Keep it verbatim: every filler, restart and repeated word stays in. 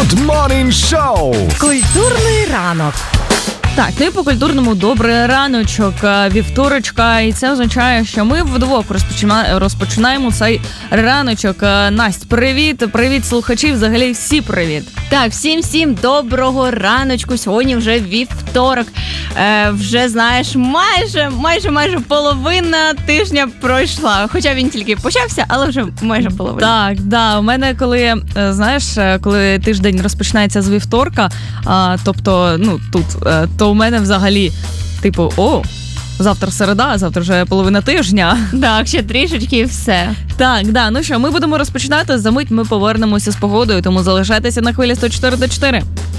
Good Morning Show. Культурний ранок. Так, ну і по культурному добрий раночок, вівторочка, і це означає, що ми вдвох розпочинаємо, розпочинаємо цей раночок. Насть, привіт, привіт слухачі, взагалі всі привіт. Так, всім-всім доброго раночку, сьогодні вже вівторок, е, вже, знаєш, майже, майже, майже половина тижня пройшла, хоча він тільки почався, але вже майже половина. Так, да, у мене коли, знаєш, коли тиждень розпочинається з вівторка, а, тобто, ну, тут, то у мене взагалі, типу, о, завтра середа, а завтра вже половина тижня. Так, ще трішечки і все. Так, да, ну що, ми будемо розпочинати, за мить ми повернемося з погодою, тому залишайтеся на хвилі сто чотири точка чотири.